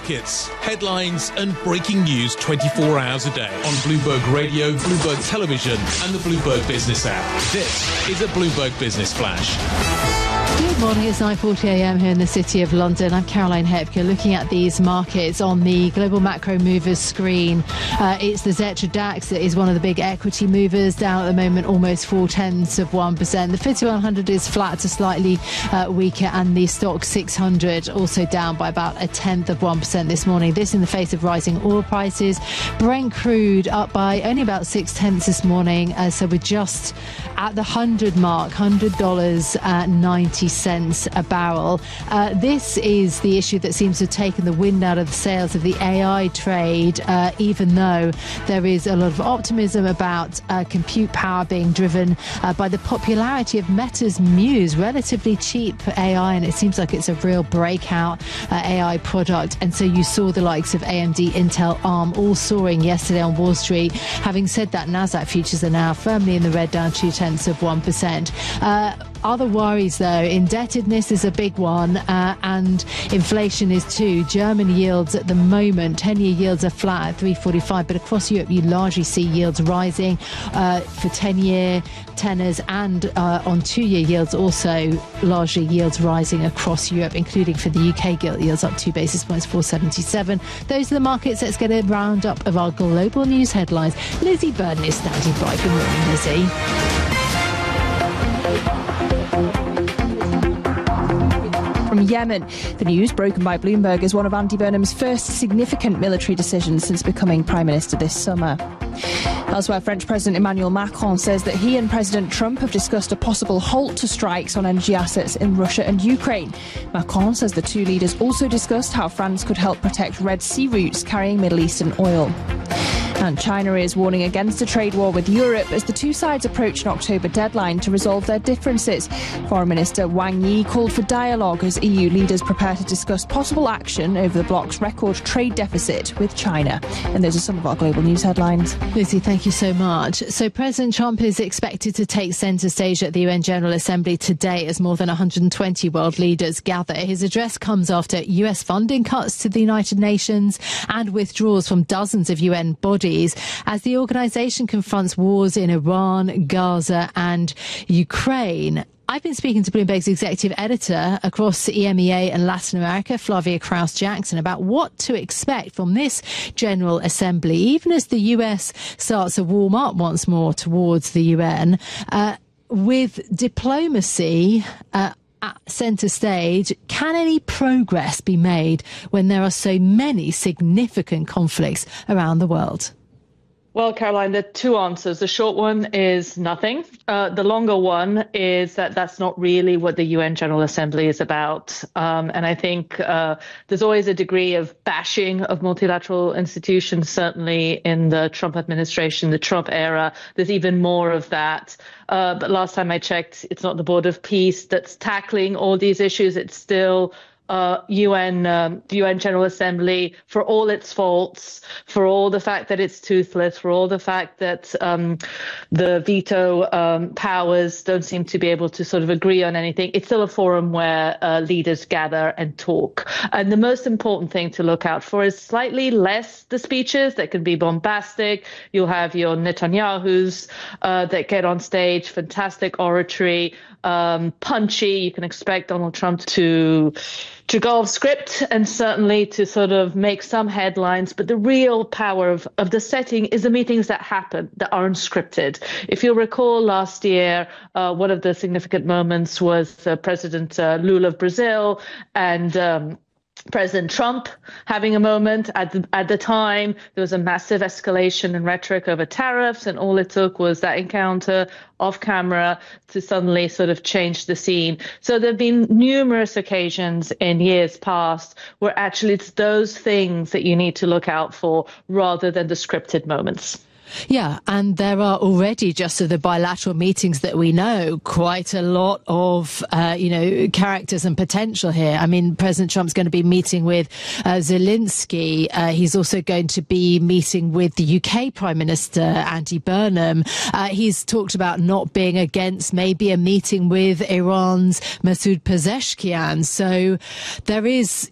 markets, headlines and breaking news 24 hours a day on Bloomberg Radio, Bloomberg Television and the Bloomberg Business app. This is a Bloomberg Business Flash. Good morning, it's 9:40 a.m. here in the City of London. I'm Caroline Hepker looking at these markets on the global macro movers screen. It's the Xetra DAX that is one of the big equity movers, down at the moment almost 0.4%. The FTSE 100 is flat to slightly weaker, and the Stock 600 also down by about 0.1% this morning. This in the face of rising oil prices. Brent crude up by only about 0.6 this morning, so we're just at the 100 mark, $100.90 a barrel. This is the issue that seems to have taken the wind out of the sails of the AI trade, even though there is a lot of optimism about compute power being driven by the popularity of Meta's Muse, relatively cheap AI, and it seems like it's a real breakout AI product. And so you saw the likes of AMD, Intel, ARM all soaring yesterday on Wall Street. Having said that, Nasdaq futures are now firmly in the red, down 0.2%. Other worries, though, indebtedness is a big one, and inflation is too. German yields at the moment, 10-year yields are flat at 3.45, but across Europe you largely see yields rising for 10-year tenors, and on 2-year yields also largely yields rising across Europe, including for the UK gilt yields up 2 basis points, 4.77. Those are the markets. Let's get a roundup of our global news headlines. Lizzie Burden is standing by. Good morning, Lizzie. From Yemen, the news broken by Bloomberg is one of Andy Burnham's first significant military decisions since becoming Prime Minister this summer. Elsewhere, French President Emmanuel Macron says that he and President Trump have discussed a possible halt to strikes on energy assets in Russia and Ukraine. Macron says the two leaders also discussed how France could help protect Red Sea routes carrying Middle Eastern oil. And China is warning against a trade war with Europe as the two sides approach an October deadline to resolve their differences. Foreign Minister Wang Yi called for dialogue as EU leaders prepare to discuss possible action over the bloc's record trade deficit with China. And those are some of our global news headlines. Lizzie, thank you so much. So President Trump is expected to take centre stage at the UN General Assembly today as more than 120 world leaders gather. His address comes after US funding cuts to the United Nations and withdrawals from dozens of UN bodies as the organisation confronts wars in Iran, Gaza and Ukraine. I've been speaking to Bloomberg's executive editor across EMEA and Latin America, Flavia Kraus-Jackson, about what to expect from this General Assembly, even as the US starts to warm up once more towards the UN, with diplomacy at centre stage. Can any progress be made when there are so many significant conflicts around the world? Well, Caroline, there are two answers. The short one is nothing. The longer one is that that's not really what the UN General Assembly is about. And I think there's always a degree of bashing of multilateral institutions, certainly in the Trump administration, the Trump era. There's even more of that. But last time I checked, it's not the Board of Peace that's tackling all these issues. It's still the UN General Assembly, for all its faults, for all the fact that it's toothless, for all the fact that the veto powers don't seem to be able to sort of agree on anything. It's still a forum where leaders gather and talk. And the most important thing to look out for is slightly less the speeches that can be bombastic. You'll have your Netanyahus that get on stage, fantastic oratory, punchy. You can expect Donald Trump to go off script and certainly to sort of make some headlines. But the real power of the setting is the meetings that happen, that aren't scripted. If you'll recall last year, one of the significant moments was President Lula of Brazil and President Trump having a moment. At the time, there was a massive escalation in rhetoric over tariffs, and all it took was that encounter off camera to suddenly sort of change the scene. So there have been numerous occasions in years past where actually it's those things that you need to look out for rather than the scripted moments. Yeah, and there are already, just of the bilateral meetings that we know, quite a lot of, characters and potential here. I mean, President Trump's going to be meeting with Zelensky. He's also going to be meeting with the UK Prime Minister, Andy Burnham. He's talked about not being against maybe a meeting with Iran's Masoud Pezeshkian. So there is,